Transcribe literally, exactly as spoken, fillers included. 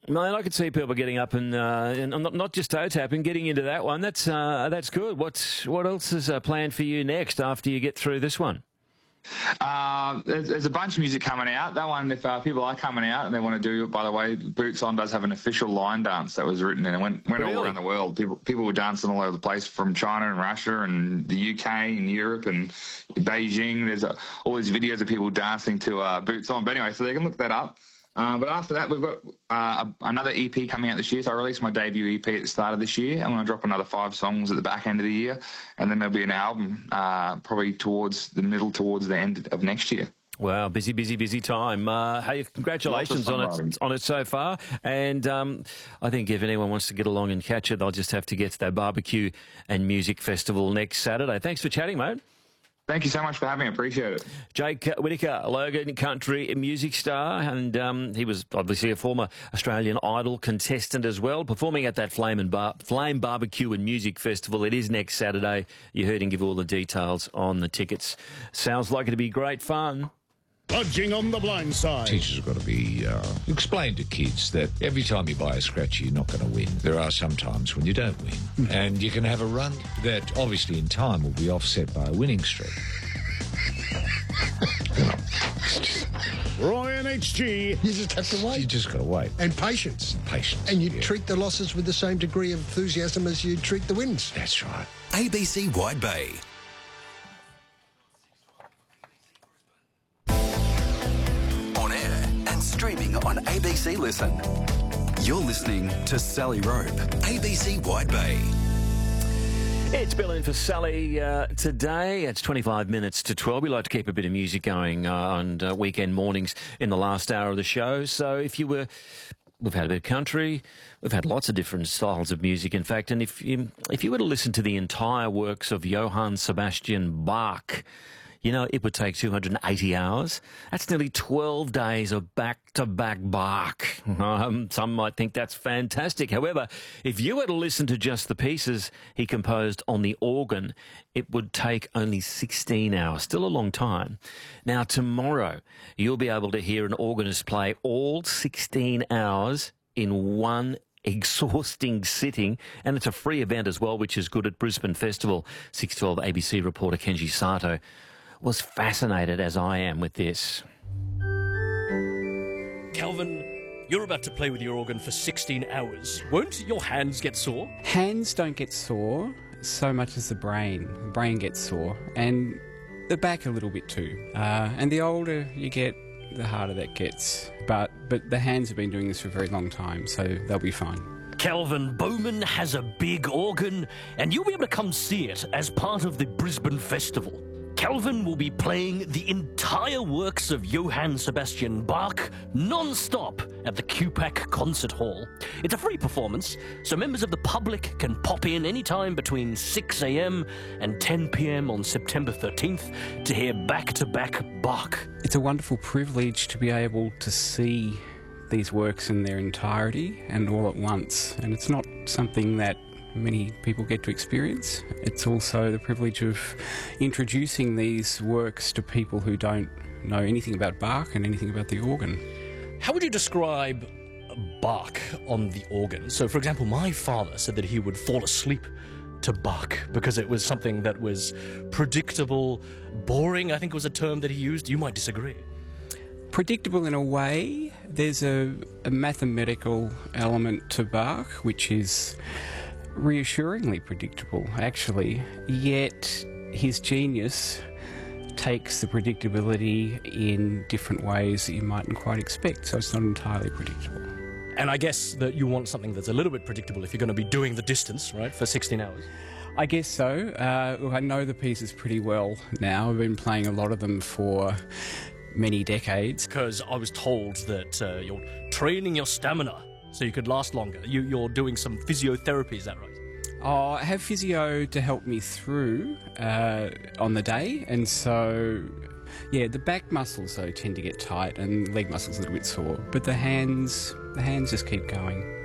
Man, I could see people getting up and, uh, and not, not just toe tapping, getting into that one. That's uh, that's good. What's what else is uh, planned for you next after you get through this one? Uh, there's, there's a bunch of music coming out. That one, if uh, people are coming out and they want to do it, by the way, Boots On does have an official line dance that was written and it went, went Really? all around the world. People people were dancing all over the place from China and Russia and the U K and Europe and Beijing. There's uh, all these videos of people dancing to uh, Boots On. But anyway, so they can look that up. Uh, but after that, we've got uh, another E P coming out this year. So I released my debut E P at the start of this year. I'm going to drop another five songs at the back end of the year. And then there'll be an album uh, probably towards the middle, towards the end of next year. Wow, busy, busy, busy time. Uh, hey, congratulations on it, on it so far. And um, I think if anyone wants to get along and catch it, they'll just have to get to that barbecue and music festival next Saturday. Thanks for chatting, mate. Thank you so much for having me. I appreciate it. Jake Whittaker, Logan country music star, and um, he was obviously a former Australian Idol contestant as well, performing at that Flame and Bar Flame Barbecue and Music Festival. It is next Saturday. You heard him give all the details on the tickets. Sounds like it'd be great fun. Budging on the blind side. Teachers have got to be uh, explain to kids that every time you buy a scratchy, you're not going to win. There are some times when you don't win, and you can have a run that obviously in time will be offset by a winning streak. Roy and H G. You just have to wait. You just got to wait. And patience. Patience. And you yeah. treat the losses with the same degree of enthusiasm as you treat the wins. That's right. A B C Wide Bay. On air and streaming on A B C Listen. You're listening to Sally Rope, A B C Wide Bay. It's Bill in for Sally uh, today. It's twenty-five minutes to twelve. We like to keep a bit of music going uh, on uh, weekend mornings in the last hour of the show. So if you were... We've had a bit of country. We've had lots of different styles of music, in fact. And if you, if you were to listen to the entire works of Johann Sebastian Bach, you know, it would take two hundred eighty hours. That's nearly twelve days of back-to-back Bach. Um, some might think that's fantastic. However, if you were to listen to just the pieces he composed on the organ, it would take only sixteen hours. Still a long time. Now, tomorrow, you'll be able to hear an organist play all sixteen hours in one exhausting sitting, and it's a free event as well, which is good at Brisbane Festival. six twelve A B C reporter Kenji Sato was fascinated, as I am, with this. Calvin, you're about to play with your organ for sixteen hours. Won't your hands get sore? Hands don't get sore so much as the brain. The brain gets sore, and the back a little bit too. Uh, and the older you get, the harder that gets. But, but the hands have been doing this for a very long time, so they'll be fine. Calvin Bowman has a big organ, and you'll be able to come see it as part of the Brisbane Festival. Calvin will be playing the entire works of Johann Sebastian Bach non-stop at the Q PAC Concert Hall. It's a free performance, so members of the public can pop in anytime between six a m and ten p m on September thirteenth to hear back-to-back Bach. It's a wonderful privilege to be able to see these works in their entirety and all at once, and it's not something that many people get to experience. It's also the privilege of introducing these works to people who don't know anything about Bach and anything about the organ. How would you describe Bach on the organ? So, for example, my father said that he would fall asleep to Bach because it was something that was predictable, boring, I think was a term that he used. You might disagree. Predictable in a way. There's a, a mathematical element to Bach, which is reassuringly predictable, actually, yet his genius takes the predictability in different ways that you mightn't quite expect, so it's not entirely predictable. And I guess that you want something that's a little bit predictable if you're going to be doing the distance, right, for sixteen hours. I guess so. Uh, I know the pieces pretty well now. I've been playing a lot of them for many decades. Because I was told that uh, you're training your stamina so you could last longer. You, you're doing some physiotherapy, is that right? Oh, I have physio to help me through uh, on the day, and so, yeah, the back muscles, though, tend to get tight, and leg muscles a little bit sore, but the hands, the hands just keep going.